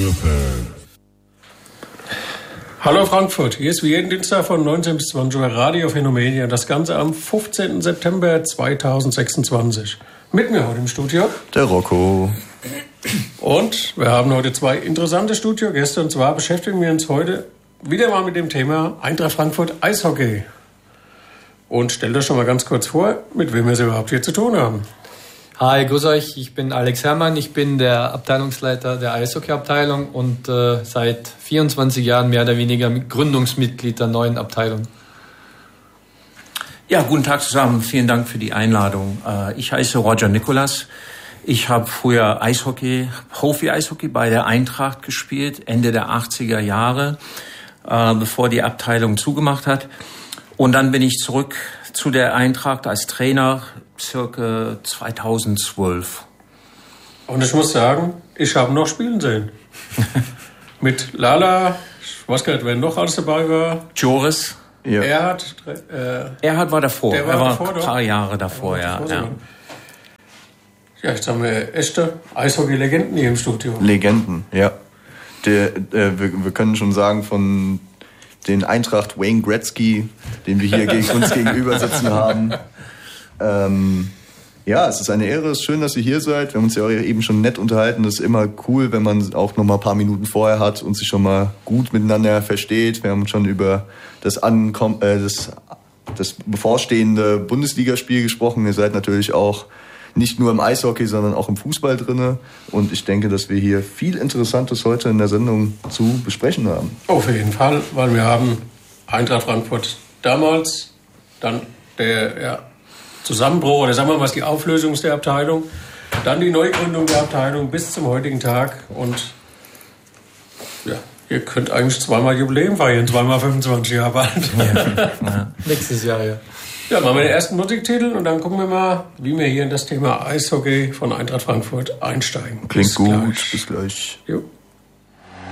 Japan. Hallo Frankfurt, hier ist wie jeden Dienstag von 19 bis 20 Uhr Radio Phänomenia. Das Ganze am 15. September 2026. Mit mir heute im Studio der Rocco. Und wir haben heute zwei interessante Studiogäste. Und zwar beschäftigen wir uns heute wieder mal mit dem Thema Eintracht Frankfurt Eishockey. Und stellt euch schon mal ganz kurz vor, mit wem wir es überhaupt hier zu tun haben. Hi, grüß euch, ich bin Alex Herrmann, ich bin der Abteilungsleiter der Eishockey-Abteilung und seit 24 Jahren mehr oder weniger Gründungsmitglied der neuen Abteilung. Ja, guten Tag zusammen, vielen Dank für die Einladung. Ich heiße Roger Nikolas. Ich habe früher Profi-Eishockey bei der Eintracht gespielt, Ende der 80er Jahre, bevor die Abteilung zugemacht hat. Und dann bin ich zurück zu der Eintracht als Trainer, circa 2012. Und ich muss sagen, ich habe noch spielen sehen. Mit Lala, ich weiß gar nicht, wer noch alles dabei war. Joris. Ja. Erhard war davor. Er war ein paar Jahre davor, ja. Ja, jetzt haben wir echte Eishockey-Legenden hier im Studio. Legenden, ja. Wir können schon sagen, von den Eintracht Wayne Gretzky, den wir hier uns gegenüber sitzen haben. Ja, es ist eine Ehre, es ist schön, dass ihr hier seid. Wir haben uns ja auch eben schon nett unterhalten. Das ist immer cool, wenn man auch noch mal ein paar Minuten vorher hat und sich schon mal gut miteinander versteht. Wir haben schon über das bevorstehende Bundesligaspiel gesprochen. Ihr seid natürlich auch nicht nur im Eishockey, sondern auch im Fußball drinne. Und ich denke, dass wir hier viel Interessantes heute in der Sendung zu besprechen haben. Auf jeden Fall, weil wir haben Eintracht Frankfurt damals, dann der Zusammenbruch, oder sagen wir mal, die Auflösung der Abteilung, dann die Neugründung der Abteilung bis zum heutigen Tag. Und ja, ihr könnt eigentlich zweimal Jubiläum feiern, zweimal 25 Jahre alt. Ja. Nächstes Jahr, ja. Ja, machen wir den ersten Musiktitel und dann gucken wir mal, wie wir hier in das Thema Eishockey von Eintracht Frankfurt einsteigen. Klingt gut, bis gleich. Jo.